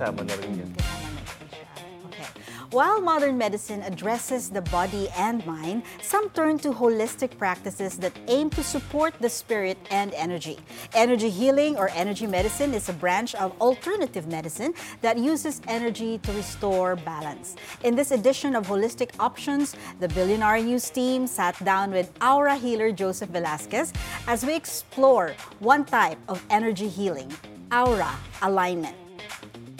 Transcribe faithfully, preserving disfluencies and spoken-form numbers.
kasama na rin yan. Kasama na rin siya. Okay. While modern medicine addresses the body and mind, some turn to holistic practices that aim to support the spirit and energy. Energy healing or energy medicine is a branch of alternative medicine that uses energy to restore balance. In this edition of Holistic Options, the Billionaire News team sat down with aura healer Joseph Velasquez as we explore one type of energy healing, aura alignment.